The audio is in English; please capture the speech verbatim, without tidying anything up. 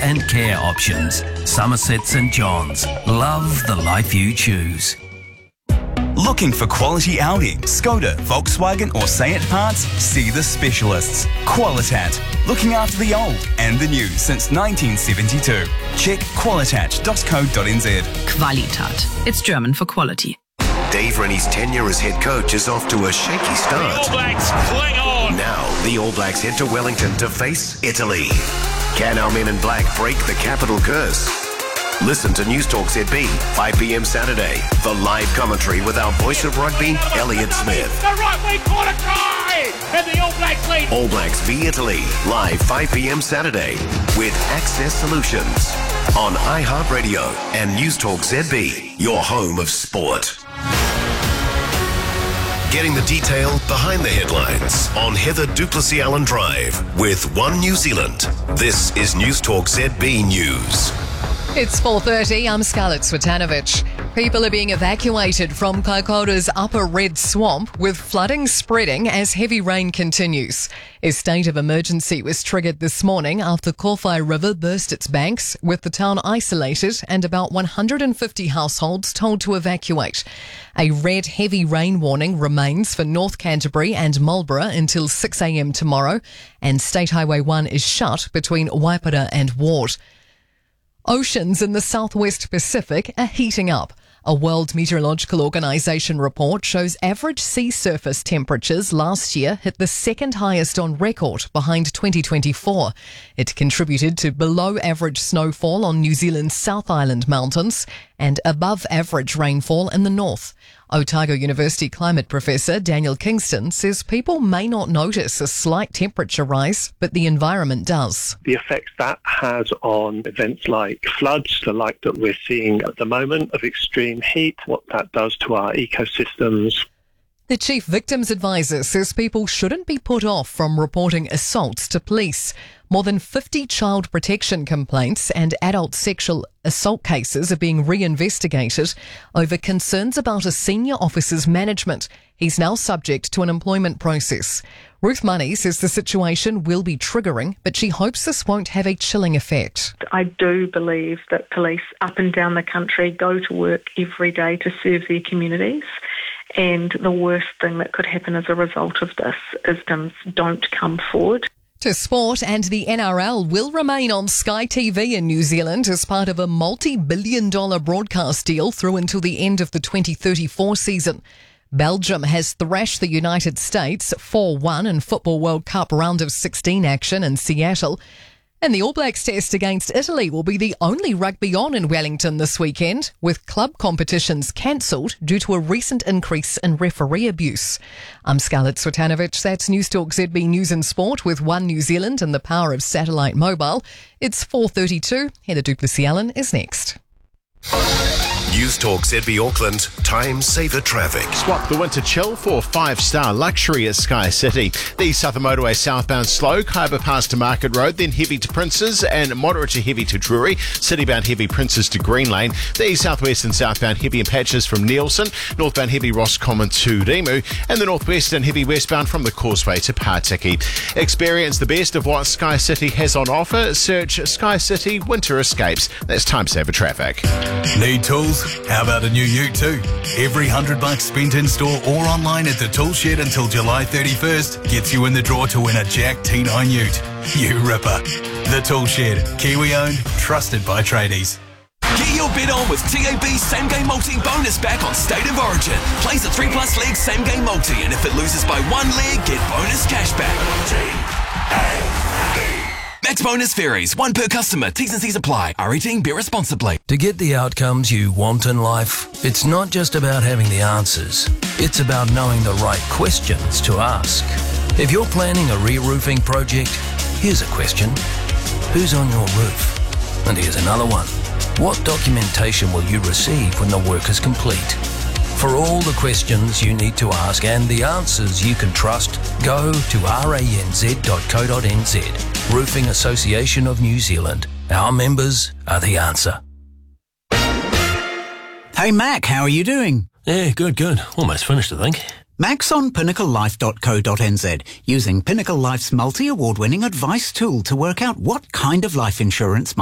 and care options. Somerset St John's. Love the life you choose. Looking for quality Audi, Skoda, Volkswagen or Seat parts? See the specialists. Qualitat. Looking after the old and the new since nineteen seventy-two. Check qualitat dot co dot n z. Qualitat. It's German for quality. Dave Rennie's tenure as head coach is off to a shaky start. The All Blacks cling on. Now, the All Blacks head to Wellington to face Italy. Can our men in black break the capital curse? Listen to News Talk Z B, five p m Saturday. The live commentary with our voice of rugby, Elliot Smith. The right wing corner try! And the All Blacks lead. All Blacks v Italy, live five p m Saturday with Access Solutions on iHeartRadio and News Talk Z B, your home of sport. Getting the detail behind the headlines on Heather Duplessis Allen Drive with One New Zealand. This is News Talk Z B News. It's four thirty, I'm Scarlett Swetanovich. People are being evacuated from Kaikoura's Upper Red Swamp with flooding spreading as heavy rain continues. A state of emergency was triggered this morning after Kowhai River burst its banks, with the town isolated and about one hundred fifty households told to evacuate. A red heavy rain warning remains for North Canterbury and Marlborough until six a m tomorrow, and State Highway one is shut between Waipara and Ward. Oceans in the southwest Pacific are heating up. A World Meteorological Organization report shows average sea surface temperatures last year hit the second highest on record, behind twenty twenty-four. It contributed to below average snowfall on New Zealand's South Island mountains and above average rainfall in the north. Otago University climate professor Daniel Kingston says people may not notice a slight temperature rise, but the environment does. The effects that has on events like floods, the like that we're seeing at the moment of extreme heat, what that does to our ecosystems. The Chief Victims Advisor says people shouldn't be put off from reporting assaults to police. More than fifty child protection complaints and adult sexual assault cases are being reinvestigated over concerns about a senior officer's management. He's now subject to an employment process. Ruth Money says the situation will be triggering, but she hopes this won't have a chilling effect. I do believe that police up and down the country go to work every day to serve their communities. And the worst thing that could happen as a result of this is victims don't come forward. To sport, and the N R L will remain on Sky T V in New Zealand as part of a multi-billion dollar broadcast deal through until the end of the twenty thirty-four season. Belgium has thrashed the United States four one in Football World Cup round of sixteen action in Seattle. And the All Blacks test against Italy will be the only rugby on in Wellington this weekend, with club competitions cancelled due to a recent increase in referee abuse. I'm Scarlett Swetanovich. That's News Talk Z B News and Sport with One New Zealand and the power of satellite mobile. It's four thirty-two. Heather Duplessis Allen is next. News Talk Z B Auckland, time saver traffic. Swap the winter chill for five-star luxury at Sky City. The Southern Motorway southbound slow, Kaiba Pass to Market Road, then heavy to Princes and moderate to heavy to Drury. Citybound heavy Princes to Green Lane. The southwest and southbound heavy in patches from Nielsen. Northbound heavy Roscommon to Rimu. And the northwest and heavy westbound from the Causeway to Partiki. Experience the best of what Sky City has on offer. Search Sky City Winter Escapes. That's time saver traffic. Need tools? How about a new ute too? Every hundred bucks spent in store or online at the Tool Shed until July thirty-first gets you in the draw to win a Jack T nine ute. You ripper. The Tool Shed, Kiwi owned, trusted by tradies. Get your bet on with T A B's Same Game Multi bonus back on State of Origin. Plays a three plus leg Same Game Multi, and if it loses by one leg, get bonus cash back. T A B. Max bonus varies. One per customer. T's and C's apply. R eighteen. Beer responsibly. To get the outcomes you want in life, it's not just about having the answers. It's about knowing the right questions to ask. If you're planning a re-roofing project, here's a question. Who's on your roof? And here's another one. What documentation will you receive when the work is complete? For all the questions you need to ask and the answers you can trust, go to ranz dot co dot n z. Roofing Association of New Zealand. Our members are the answer. Hey Mac, how are you doing? Yeah, good, good. Almost finished, I think. Mac's on pinnacle life dot co dot n z, using Pinnacle Life's multi-award winning advice tool to work out what kind of life insurance